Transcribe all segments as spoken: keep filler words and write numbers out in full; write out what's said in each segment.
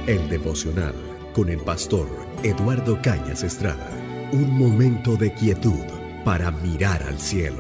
El devocional con el pastor Eduardo Cañas Estrada. Un momento de quietud para mirar al cielo.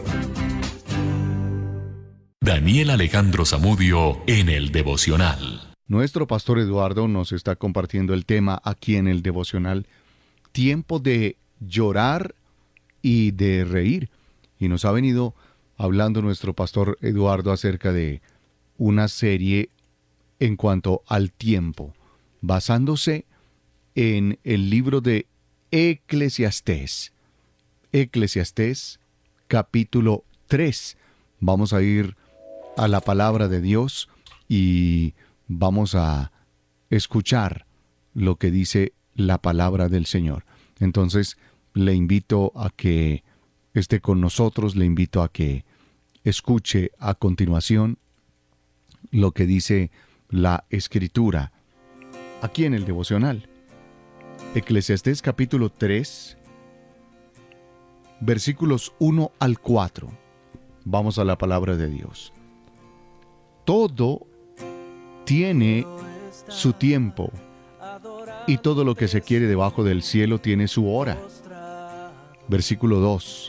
Daniel Alejandro Zamudio en el devocional. Nuestro pastor Eduardo nos está compartiendo el tema aquí en el devocional, tiempo de llorar y de reír. Y nos ha venido hablando nuestro pastor Eduardo acerca de una serie en cuanto al tiempo, basándose en el libro de Eclesiastés. Eclesiastés, capítulo tres. Vamos a ir a la palabra de Dios y vamos a escuchar lo que dice la palabra del Señor. Entonces, le invito a que esté con nosotros, le invito a que escuche a continuación lo que dice la Escritura aquí en el devocional. Eclesiastés capítulo tres, versículos uno al cuatro. Vamos a la palabra de Dios. Todo tiene su tiempo, y todo lo que se quiere debajo del cielo tiene su hora. Versículo dos.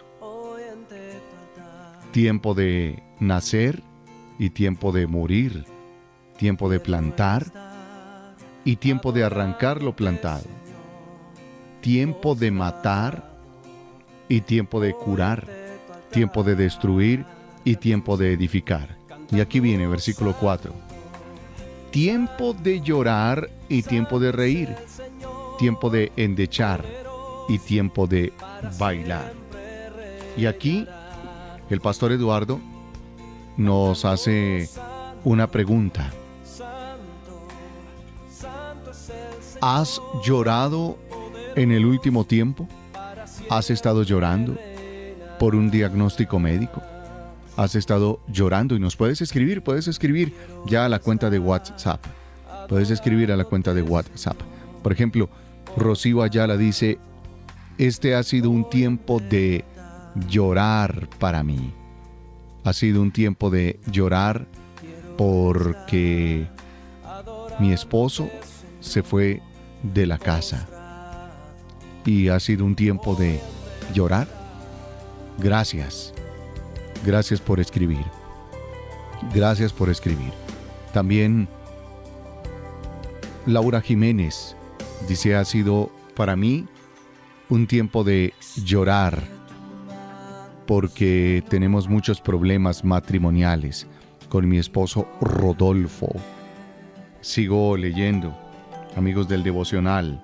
Tiempo de nacer y tiempo de morir, tiempo de plantar y tiempo de arrancar lo plantado, tiempo de matar y tiempo de curar, tiempo de destruir y tiempo de edificar. Y aquí viene versículo cuatro. Tiempo de llorar y tiempo de reír, tiempo de endechar y tiempo de bailar. Y aquí el pastor Eduardo nos hace una pregunta. ¿Has llorado en el último tiempo? ¿Has estado llorando por un diagnóstico médico? ¿Has estado llorando? Y nos puedes escribir, puedes escribir ya a la cuenta de WhatsApp. Puedes escribir a la cuenta de WhatsApp. Por ejemplo, Rocío Ayala dice, este ha sido un tiempo de llorar para mí. Ha sido un tiempo de llorar porque mi esposo se fue de la casa. Y ha sido un tiempo de llorar. Gracias. Gracias por escribir. Gracias por escribir. También Laura Jiménez dice, ha sido para mí un tiempo de llorar porque tenemos muchos problemas matrimoniales con mi esposo Rodolfo. Sigo leyendo, amigos del devocional.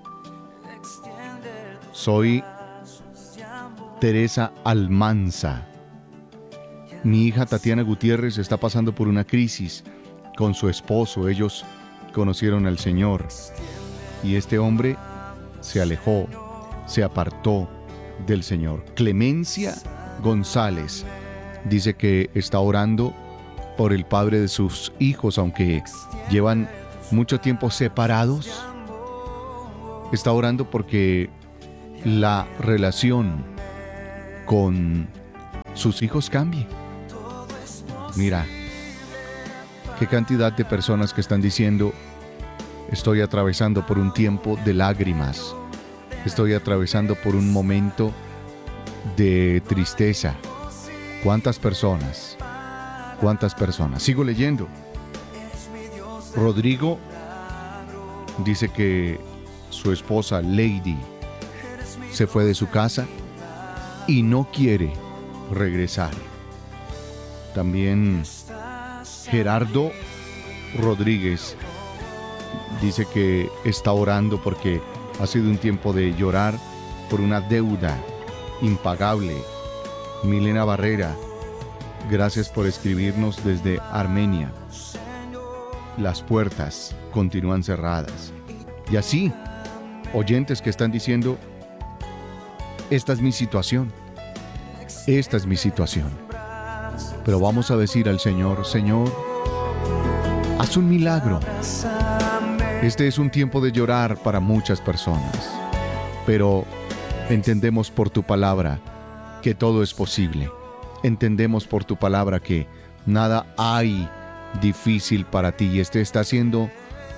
Soy Teresa Almanza. Mi hija Tatiana Gutiérrez está pasando por una crisis con su esposo. Ellos conocieron al Señor y este hombre se alejó, se apartó del Señor. Clemencia González dice que está orando por el padre de sus hijos, aunque llevan mucho tiempo separados. Está orando porque la relación con sus hijos cambie. Mira, qué cantidad de personas que están diciendo, estoy atravesando por un tiempo de lágrimas, estoy atravesando por un momento de tristeza. ¿Cuántas personas? ¿Cuántas personas? Sigo leyendo. Rodrigo dice que su esposa Lady se fue de su casa y no quiere regresar. También Gerardo Rodríguez dice que está orando porque ha sido un tiempo de llorar por una deuda impagable. Milena Barrera, gracias por escribirnos desde Armenia. Las puertas continúan cerradas. Y así, oyentes que están diciendo, esta es mi situación, esta es mi situación. Pero vamos a decir al Señor, Señor, haz un milagro. Este es un tiempo de llorar para muchas personas, pero entendemos por tu palabra que todo es posible. Entendemos por tu palabra que nada hay difícil para ti, y este está siendo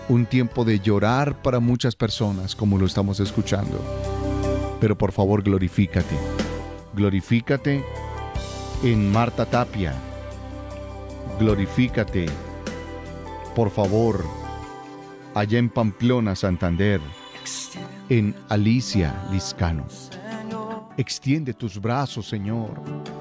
un tiempo de llorar para muchas personas, como lo estamos escuchando. Pero por favor, glorifícate. Glorifícate en Marta Tapia. Glorifícate, por favor, allá en Pamplona, Santander, en Alicia Liscano. Extiende tus brazos, Señor.